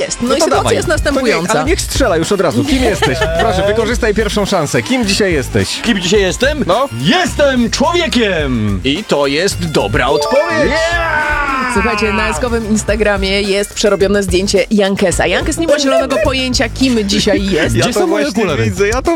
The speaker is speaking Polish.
jest. No i sytuacja dawaj. jest To nie, następująca. ale niech strzela już od razu. Kim jesteś? Proszę, wykorzystaj pierwszą szansę. Kim dzisiaj jesteś? Kim dzisiaj jestem? No. Jestem człowiekiem! I to jest dobra odpowiedź. Słuchajcie, na eskowym Instagramie jest przerobione zdjęcie Jankesa. Jankes nie ma zielonego pojęcia, kim dzisiaj jest. Gdzie są moje właśnie okulary? widzę, ja to